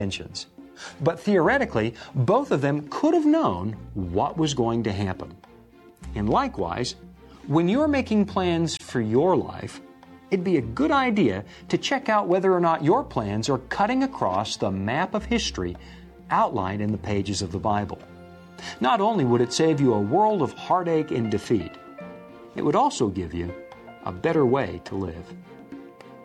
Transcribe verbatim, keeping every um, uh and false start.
intentions. But theoretically, both of them could have known what was going to happen. And likewise, when you're making plans for your life, it'd be a good idea to check out whether or not your plans are cutting across the map of history outlined in the pages of the Bible. Not only would it save you a world of heartache and defeat, it would also give you a better way to live.